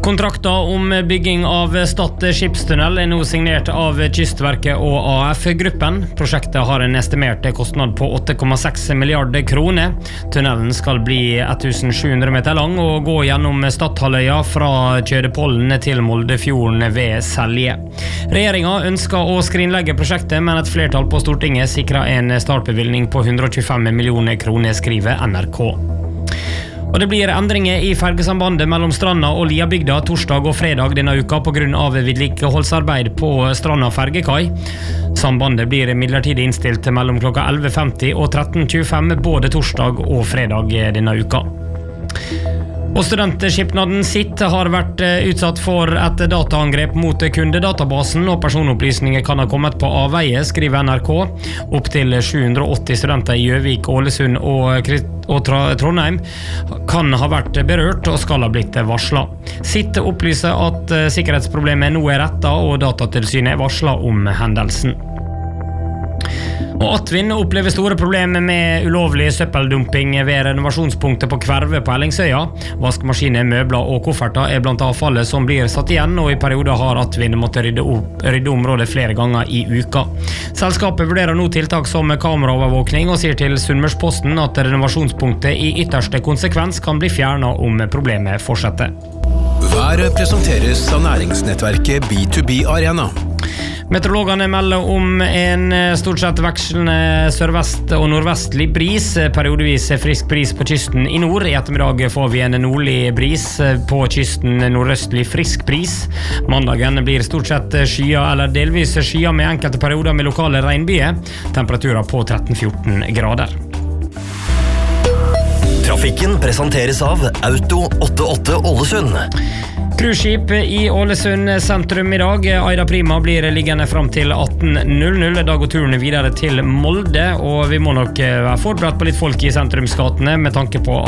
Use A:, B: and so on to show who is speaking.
A: Kontrakter om bygging av Stad skipstunnel nå signert av Kystverket og AF-gruppen. Prosjektet har en estimert kostnad på 8,6 milliarder kroner. Tunnelen skal bli 1700 meter lang og gå gjennom Stadhalvøya fra Kjødepollen til Moldefjorden ved Selje. Regjeringen ønsker å skrinlegge prosjektet, men et flertall på Stortinget sikrer en startbevilgning på 125 millioner kroner, skriver NRK. Og det blir endringer i fergesambandet mellom Stranda og Liabygda torsdag og fredag denne uka på grunn av vedlikeholdsarbeid på Stranda fergekai. Sambandet blir midlertidig innstilt mellom klokka 11.50 og 13.25 både torsdag og fredag denne uka. Og studentskipnaden sitt har vært utsatt for et dataangrep mot kundedatabasen, og personopplysninger kan ha kommet på avveie, skriver NRK. Opp til 780 studenter i Gjøvik, Ålesund og Trondheim kan ha vært berørt og skal ha blitt varslet. Sitt opplyser at sikkerhetsproblemet nå er rettet, og Datatilsynet er varslet om hendelsen. Og Atvin opplever store problemer med ulovlig søppeldumping ved renovasjonspunktet på Kverve på Ellingsøya. Vaskemaskiner, møbler og kofferter er blant avfallet som blir satt igjen, og i perioder har Atvin måttet rydde området flere ganger i uka. Selskapet vurderer nå tiltak som kameraovervåkning og sier til Sunnmørsposten at renovasjonspunktet i ytterste konsekvens kan bli fjernet om problemet fortsetter.
B: Været presenteres av næringsnettverket B2B Arena.
A: Meteorologene melder om en stort sett vekslende sørvest- og nordvestlig bris, periodevis frisk bris på kysten i nord. I ettermiddag får vi en nordlig bris på kysten, nordøstlig frisk bris. Mandagen blir stort sett skyer eller delvis skyer med enkelte perioder med lokale regnbyer. Temperaturer på 13-14 grader.
C: Trafikken presenteres av Auto 88 Ålesund.
A: Cruiseskip i Ålesund sentrum i dag. Aida Prima blir liggende frem til 18.00. Da går turen videre til Molde, og vi må nok være forberedt på litt folk i sentrumsgatene med tanke på